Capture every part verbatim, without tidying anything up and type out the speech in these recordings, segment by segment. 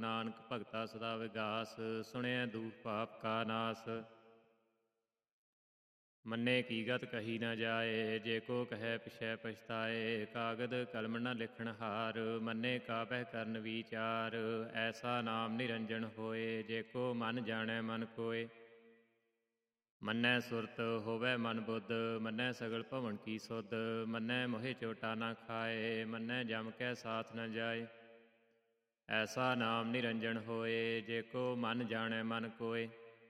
ਨਾਨਕ ਭਗਤਾ ਸਦਾ ਵਿਗਾਸ, ਸੁਣਿਐ ਦੂਖ ਪਾਪ ਕਾ ਨਾਸ। ਮੰਨੇ ਕੀ ਗਤ ਕਹੀ ਨ ਜਾਏ, ਜੇ ਕੋ ਕਹੈ ਪਿਛੈ ਪਛਤਾਏ। ਕਾਗਦ ਕਲਮ ਨ ਲਿਖਣ ਹਾਰ, ਮੰਨੇ ਕਾਬਹਿ ਕਰਨ ਵਿਚਾਰ। ਐਸਾ ਨਾਮ ਨਿਰੰਜਨ ਹੋਏ, ਜੇ ਕੋ ਮਨ ਜਾਣੈ ਮਨ ਕੋਇ। ਮੰਨੈ ਸੁਰਤ ਹੋਵੈ ਮਨ ਬੁੱਧ, ਮੰਨੈ ਸਗਲ ਭਵਨ ਕੀ ਸੁਧ। ਮੰਨੈ ਮੋਹਿ ਚੋਟਾ ਨ ਖਾਏ, ਮੰਨੈ ਜਮ ਕੈ ਸਾਥ ਨ ਜਾਏ। ਐਸਾ ਨਾਮ ਨਿਰੰਜਨ ਹੋਏ, ਜੇ ਕੋ ਮਨ ਜਾਣੈ ਮਨ ਕੋਇ।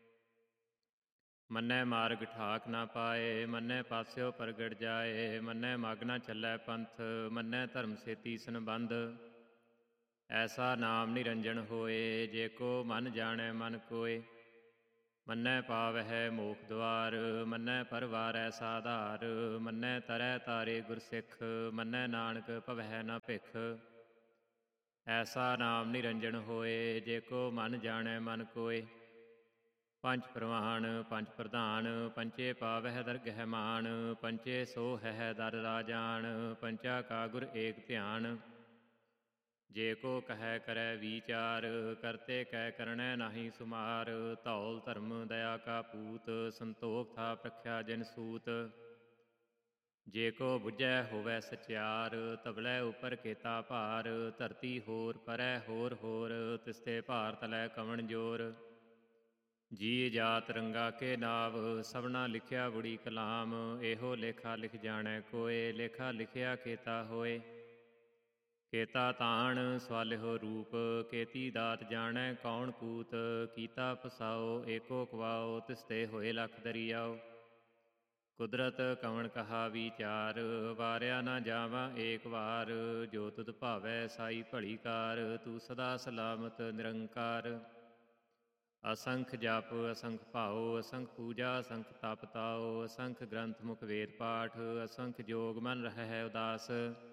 ਮੰਨੈ ਮਾਰਗ ਠਾਕ ਨ ਪਾਏ, ਮੰਨੈ ਪਾਸਿਓ ਪ੍ਰਗਟ ਜਾਏ। ਮੰਨੈ ਮਗ ਨ ਚੱਲੈ ਪੰਥ, ਮੰਨੈ ਧਰਮ ਸੇਤੀ ਸੰਬੰਧ। ਐਸਾ ਨਾਮ ਨਿਰੰਜਨ ਹੋਏ, ਜੇ ਕੋ ਮਨ ਜਾਣੈ ਮਨ ਕੋਇ। ਮੰਨੈ ਪਾਵਹਿ ਮੋਖ ਦੁਆਰ, ਮੰਨੈ ਪਰਵਾਰੈ ਸਾਧਾਰ। ਮੰਨੈ ਤਰੈ ਤਾਰੇ ਗੁਰਸਿੱਖ, ਮੰਨੈ ਨਾਨਕ ਭਵਹਿ ਨ ਭਿਖ। ਐਸਾ ਨਾਮ ਨਿਰੰਜਨ ਹੋਏ, ਜੇ ਕੋ ਮਨ ਜਾਣੈ ਮਨ ਕੋਇ। ਪੰਚ ਪ੍ਰਵਾਣ ਪੰਚ ਪ੍ਰਧਾਨ, ਪੰਚੇ ਪਾਵਹਿ ਦਰਗਹਿ ਮਾਨ। ਪੰਚੇ ਸੋ ਹੈ ਦਰ ਰਾਜਾਨ, ਪੰਚਾ ਕਾ ਗੁਰ ਏਕ ਧਿਆਨ। ਜੇ ਕੋ ਕਹੈ ਕਰੈ ਵਿਚਾਰ, ਕਰਤੇ ਕੈ ਕਰਣੈ ਨਾਹੀ ਸੁਮਾਰ। ਧੌਲ ਧਰਮ ਦਇਆ ਕਾ ਪੂਤ, ਸੰਤੋਖ ਥਾ ਪ੍ਰਖਿਆ ਜਿਨ ਸੂਤ। ਜੇ ਕੋ ਬੁਝੈ ਹੋਵੈ ਸਚਿਆਰ, ਧਵਲੇ ਉਪਰ ਕੇਤਾ ਭਾਰ। ਧਰਤੀ ਹੋਰ ਪਰੈ ਹੋਰ ਹੋਰ, ਤਿਸਤੇ ਭਾਰ ਤਲੈ ਕਵਣ ਜੋਰ। ਜੀ ਜਾਤ ਰੰਗਾ ਕੇ ਨਾਵ, ਸਭਨਾ ਲਿਖਿਆ ਬੁੜੀ ਕਲਾਮ। ਇਹੋ ਲੇਖਾ ਲਿਖ ਜਾਣੈ ਕੋਇ, ਲੇਖਾ ਲਿਖਿਆ ਕੇਤਾ ਹੋਏ। ਕੇਤਾ ਤਾਣ ਸਵਾਲਿਹੋ ਰੂਪ, ਕੇਤੀ ਦਾਤ ਜਾਣੈ ਕੌਣ ਕੂਤ। ਕੀਤਾ ਪਸਾਓ ਏਕੋ ਕਵਾਓ, ਤਿਸਤੇ ਹੋਏ ਲਖ ਦਰੀਆਓ। ਕੁਦਰਤ ਕਵਣ ਕਹਾ ਵਿਚਾਰ, ਵਾਰਿਆ ਨ ਜਾਵਾਂ ਏਕ ਵਾਰ। ਜੋ ਤੁਧ ਭਾਵੈ ਸਾਈ ਭਲੀ ਕਾਰ, ਤੂੰ ਸਦਾ ਸਲਾਮਤ ਨਿਰੰਕਾਰ। ਅਸੰਖ ਜਪ ਅਸੰਖ ਭਾਉ, ਅਸੰਖ ਪੂਜਾ ਅਸੰਖ ਤਪ ਤਾਉ। ਅਸੰਖ ਗ੍ਰੰਥ ਮੁਖ ਵੇਦ ਪਾਠ, ਅਸੰਖ ਜੋਗ ਮਨ ਰਹਿ ਉਦਾਸ।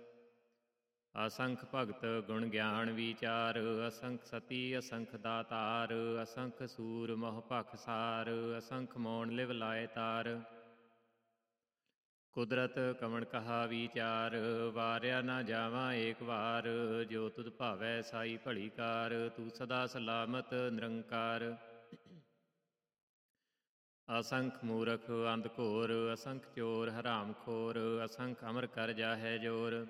ਅਸੰਖ ਭਗਤ ਗੁਣ ਗਿਆਨ ਵਿਚਾਰ, ਅਸੰਖ ਸਤੀ ਅਸੰਖ ਦਾਤਾਰ। ਅਸੰਖ ਸੂਰ ਮੋਹ ਭਖ ਸਾਰ, ਅਸੰਖ ਮੋਣ ਲਿਵ ਲਾਏ ਤਾਰ। ਕੁਦਰਤ ਕਵਣ ਕਹਾ ਵਿਚਾਰ, ਵਾਰਿਆ ਨ ਜਾਵਾਂ ਏਕ ਵਾਰ। ਜੋ ਤੁਧ ਭਾਵੈ ਸਾਈ ਭਲੀ ਕਾਰ, ਤੂੰ ਸਦਾ ਸਲਾਮਤ ਨਿਰੰਕਾਰ। ਅਸੰਖ ਮੂਰਖ ਅੰਧ ਘੋਰ, ਅਸੰਖ ਚੋਰ ਹਰਾਮ ਖੋਰ। ਅਸੰਖ ਅਮਰ ਕਰ ਜਾਹੈ ਜੋਰ,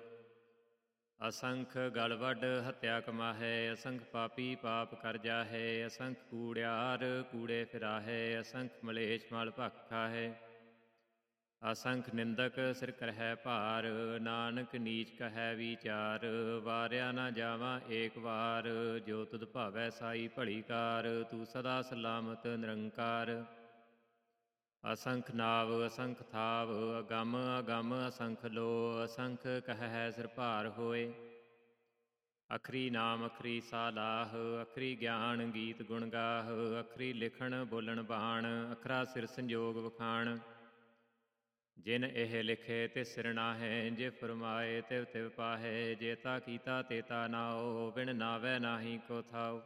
ਅਸੰਖ ਗਲ ਵੱਢ ਹੱਤਿਆ ਕਮਾਹੈ। ਅਸੰਖ ਪਾਪੀ ਪਾਪ ਕਰ ਜਾਹੈ, ਅਸੰਖ ਕੂੜਿਆਰ ਕੂੜੇ ਫਿਰਾਹੈ। ਅਸੰਖ ਮਲੇਛ ਮਲ ਭਖ ਖਾਹੈ, ਅਸੰਖ ਨਿੰਦਕ ਸਿਰ ਕਰਹਿ ਭਾਰ। ਨਾਨਕ ਨੀਚ ਕਹੈ ਵਿਚਾਰ, ਵਾਰਿਆ ਨ ਜਾਵਾਂ ਏਕ ਵਾਰ। ਜੋ ਤੁਧ ਭਾਵੈ ਸਾਈ ਭਲੀ ਕਾਰ, ਤੂੰ ਸਦਾ ਸਲਾਮਤ ਨਿਰੰਕਾਰ। ਅਸੰਖ ਨਾਵ ਅਸੰਖ ਥਾਵ, ਅਗੰਮ ਅਗੰਮ ਅਸੰਖ ਲੋ। ਅਸੰਖ ਕਹਿ ਸਿਰ ਭਾਰ ਹੋਏ, ਅਖਰੀ ਨਾਮ ਅਖਰੀ ਸਾਲਾਹ। ਅਖਰੀ ਗਿਆਨ ਗੀਤ ਗੁਣ ਗਾਹ, ਅਖਰੀ ਲਿਖਣ ਬੋਲਣ ਬਾਣ। ਅਖਰਾ ਸਿਰ ਸੰਜੋਗ ਵਖਾਣ, ਜਿਨ ਇਹ ਲਿਖੇ ਤਿਸ ਸਿਰ ਨਾਹੈ। ਜੇ ਫਰਮਾਏ ਤਿਵ ਤਿਵ ਪਾਹੈ, ਜੇਤਾ ਕੀਤਾ ਤੇਤਾ ਨਾਉ। ਬਿਨ ਨਾਵੈ ਨਾਹੀ ਕੋ ਥਾਉ।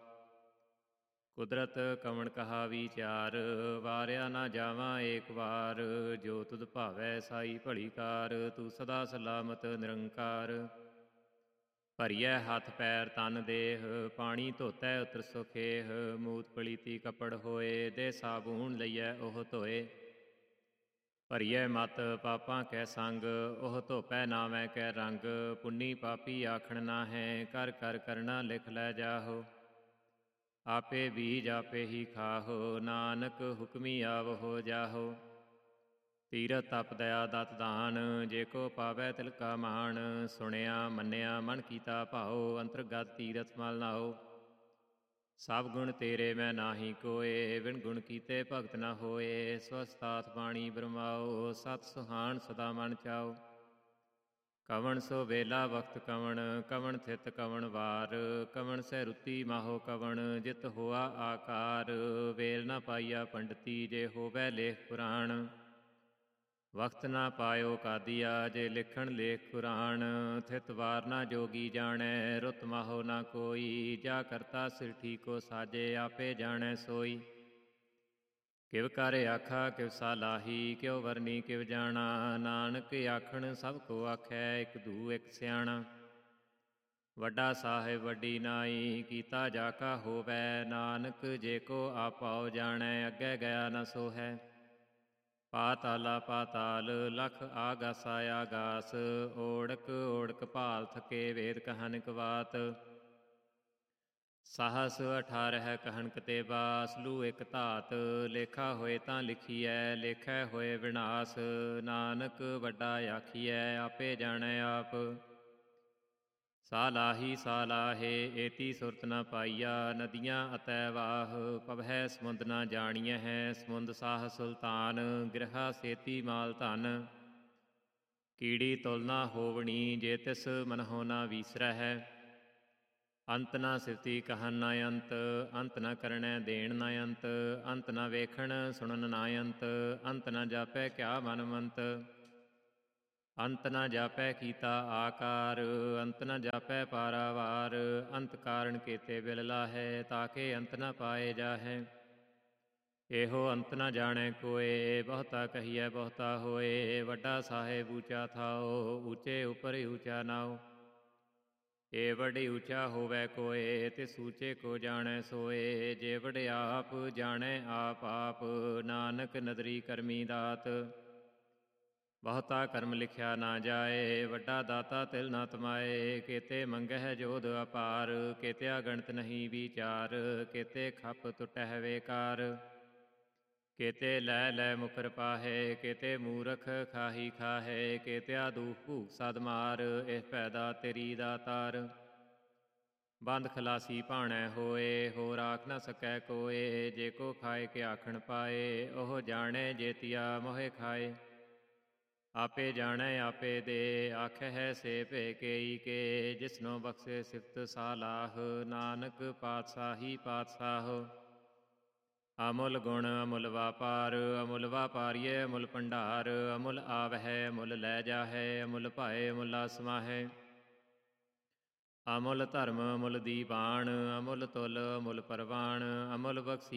ਕੁਦਰਤ ਕਵਣ ਕਹਾ ਵਿਚਾਰ, ਵਾਰਿਆ ਨ ਜਾਵਾਂ ਏਕ ਵਾਰ। ਜੋ ਤੁਧ ਭਾਵੈ ਸਾਈ ਭਲੀ ਕਾਰ, ਤੂੰ ਸਦਾ ਸਲਾਮਤ ਨਿਰੰਕਾਰ। ਭਰੀਐ ਹੱਥ ਪੈਰ ਤਨ ਦੇਹ, ਪਾਣੀ ਧੋਤੈ ਉਤਰ ਸੁਖੇਹ। ਮੂਤ ਪਲੀਤੀ ਕੱਪੜ ਹੋਏ, ਦੇ ਸਾਬੂਨ ਲਈਐ ਉਹ ਧੋਏ। ਭਰੀਐ ਮਤ ਪਾਪਾਂ ਕੈ ਸੰਗ, ਉਹ ਧੋਪੈ ਨਾਵੈ ਕੈ ਰੰਗ। ਪੁੰਨੀ ਪਾਪੀ ਆਖਣ ਨਾਹੈ, ਕਰ ਕਰ ਕਰਣਾ ਲਿਖ ਲੈ ਜਾਹੋ। ਆਪੇ ਬੀਜ ਆਪੇ ਹੀ ਖਾਹੋ, ਨਾਨਕ ਹੁਕਮੀ ਆਵਹੋ ਜਾਹੋ। ਤੀਰਥ ਤਪ ਦਇਆ ਦਤ ਦਾਨ, ਜੇ ਕੋ ਪਾਵੈ ਤਿਲ ਕਾ ਮਾਣ। ਸੁਣਿਆ ਮੰਨਿਆ ਮਨ ਕੀਤਾ ਭਾਉ, ਅੰਤਰਗਤ ਤੀਰਥ ਮਲ ਨਾਉ। ਸਭ ਗੁਣ ਤੇਰੇ ਮੈਂ ਨਾਹੀ ਕੋਇ, ਬਿਨ ਗੁਣ ਕੀਤੇ ਭਗਤ ਨ ਹੋਏ। ਸਵਸਤਾਤ ਬਾਣੀ ਬਰਮਾਓ, ਸਤ ਸੁਹਾਣ ਸਦਾ ਮਨ ਚਾਓ। ਕਵਣ ਸੋ ਵੇਲਾ ਵਕਤ ਕਵਣ, ਕਵਣ ਥਿਤ ਕਵਣ ਵਾਰ। ਕਵਣ ਸਹਿ ਰੁੱਤੀ ਮਾਹੋ ਕਵਣ, ਜਿਤ ਹੋਆ ਆਕਾਰ। ਵੇਲ ਨ ਪਾਈਆ ਪੰਡਤੀ, ਜੇ ਹੋਵੈ ਲੇਖ ਪੁਰਾਣ। ਵਕਤ ਨਾ ਪਾਇਓ ਕਾਦੀਆ, ਜੇ ਲਿਖਣ ਲੇਖ ਕੁਰਾਨ। ਥਿਤ ਵਾਰ ਨਾ ਜੋਗੀ ਜਾਣੈ, ਰੁੱਤ ਮਾਹੋ ਨਾ ਕੋਈ। ਜਾ ਕਰਤਾ ਸਿਰ ਠੀਕੋ ਸਾਜੇ, ਆਪੇ ਜਾਣੈ ਸੋਈ। ਕਿਵ ਕਰ ਆਖਾ ਕਿਵ ਸਾਲਾਹੀ, ਕਿਉ ਵਰਨੀ ਕਿਵ ਜਾਣਾ। ਨਾਨਕ ਆਖਣ ਸਭ ਕੋ ਆਖੈ, ਇਕ ਧੂ ਇਕ ਸਿਆਣਾ। ਵੱਡਾ ਸਾਹਿਬ ਵੱਡੀ ਨਾਈ, ਕੀਤਾ ਜਾ ਕਾ ਹੋਵੈ। ਨਾਨਕ ਜੇ ਕੋ ਆਪਾਉ ਜਾਣੈ, ਅੱਗੇ ਗਿਆ ਨ ਸੋਹੈ। ਪਾਤਾਲਾ ਪਾਤਾਲ, ਲਖ ਆਗਾਸਾ ਆਗਾਸ। ਓੜਕ ਓੜਕ ਭਾਲ ਥਕੇ, ਵੇਦ ਕਹਾਨਿਕ ਬਾਤ। ਸਾਹਸ ਅਠਾਰਹ ਕਹਣਕ ਤੇ ਬਾਸ, ਲੂ ਇਕ ਧਾਤ। ਲੇਖਾ ਹੋਏ ਤਾਂ ਲਿਖੀਐ, ਲੇਖੈ ਹੋਏ ਵਿਨਾਸ਼। ਨਾਨਕ ਵੱਡਾ ਆਖੀਐ, ਆਪੇ ਜਾਣੈ ਆਪ। ਸਾਲਾਹੀ ਸਾਲਾਹੇ, ਏਤੀ ਸੁਰਤ ਨ ਪਾਈਆ। ਨਦੀਆਂ ਅਤੈ ਵਾਹ, ਪਵਹਿ ਸਮੁੰਦ ਨ ਜਾਣੀਐ। ਸਮੁੰਦ ਸਾਹ ਸੁਲਤਾਨ, ਗ੍ਰਹਾ ਸੇਤੀ ਮਾਲ ਧਨ। ਕੀੜੀ ਤੁਲ ਨਾ ਹੋਵਣੀ, ਜੇ ਤਿਸ ਮਨਹੁ ਨ ਵੀਸਰਹਿ। ਅੰਤ ਨ ਸਿਵਤੀ ਕਹਨ ਨ ਅੰਤ, ਅੰਤ ਨ ਕਰਣੈ ਦੇਣ ਨ ਅੰਤ। ਅੰਤ ਨ ਵੇਖਣ ਸੁਣਨ ਨ ਅੰਤ, ਅੰਤ ਨ ਜਾਪੈ ਕਿਆ ਮਨਮੰਤ। ਅੰਤ ਨ ਜਾਪੈ ਕੀਤਾ ਆਕਾਰ, ਅੰਤ ਨ ਜਾਪੈ ਪਾਰਾਵਾਰ। ਅੰਤ ਕਾਰਣ ਕੇਤੇ ਬਿਲ ਲਾਹੈ, ਤਾਕੇ ਅੰਤ ਨ ਪਾਏ ਜਾਹੈ। ਇਹੋ ਅੰਤ ਨ ਜਾਣੈ ਕੋਇ, ਬਹੁਤਾ ਕਹੀਐ ਬਹੁਤਾ ਹੋਏ। ਵੱਡਾ ਸਾਹਿਬ ਊਚਾ ਥਾਓ, ਊਚੇ ਉਪਰ ਊਚਾ ਨਾਉ। ਏ ਵਡ ਊਚਾ ਹੋਵੈ ਕੋਇ, ਤਿਸ ਊਚੇ ਕੋ ਜਾਣੈ ਸੋਏ। ਜੇ ਵਡਿਆਪ ਜਾਣੈ ਆਪ ਆਪ, ਨਾਨਕ ਨਦਰੀ ਕਰਮੀ ਦਾਤ। ਬਹੁਤਾ ਕਰਮ ਲਿਖਿਆ ਨਾ ਜਾਏ, ਵੱਡਾ ਦਾਤਾ ਤਿਲ ਨਾ ਤਮਾਏ। ਕੇਤੇ ਮੰਗਹਿ ਜੋਧ ਅਪਾਰ, ਕੇਤਿਆ ਗਣਤ ਨਹੀਂ ਵਿਚਾਰ। ਕੇਤੇ ਖਪ ਟੁਟਹਿ ਵੇਕਾਰ, ਕੇਤੇ ਲੈ ਲੈ ਮੁਕਰ ਪਾਹੇ। ਕੇਤੇ ਮੂਰਖ ਖਾਹੀ ਖਾਹੇ, ਕੇਤਿਆ ਦੂਖ ਭੂਖ ਸਦ ਮਾਰ। ਇਹ ਪੈਦਾ ਤੇਰੀ ਦਾਤਾਰ, ਬੰਦ ਖਲਾਸੀ ਭਾਣੈ ਹੋਏ। ਹੋ ਰਾਖ ਨ ਸਕੈ ਕੋਏ, ਜੇ ਕੋ ਖਾਏ ਕੇ ਆਖਣ ਪਾਏ। ਉਹ ਜਾਣੈ ਜੇਤੀਆ ਮੋਹਿ ਖਾਏ, ਆਪੇ ਜਾਣੈ ਆਪੇ ਦੇ। ਆਖਹਿ ਸੇ ਭੇ ਕੇਈ ਕੇ, ਜਿਸਨੋ ਬਖਸ਼ੇ ਸਿਫਤ ਸਾਲਾਹ। ਨਾਨਕ ਪਾਤਸ਼ਾਹੀ ਪਾਤਸ਼ਾਹ, ਅਮੁੱਲ ਗੁਣ ਅਮੁੱਲ ਵਾਪਾਰ। ਅਮੁੱਲ ਵਾਪਾਰੀਏ ਅਮੁੱਲ ਭੰਡਾਰ, ਅਮੁੱਲ ਆਵਹਿ ਅਮੁੱਲ ਲੈ ਜਾਹੈ। ਅਮੁੱਲ ਭਾਏ ਅਮੁੱਲਾ ਸਮਾਹੈ, ਅਮੁੱਲ ਧਰਮ ਅਮੁੱਲ ਦੀਵਾਨ। ਅਮੁੱਲ ਤੁਲ ਅਮੁੱਲ ਪਰਵਾਨ, ਅਮੁੱਲ ਬਖਸ਼ੀ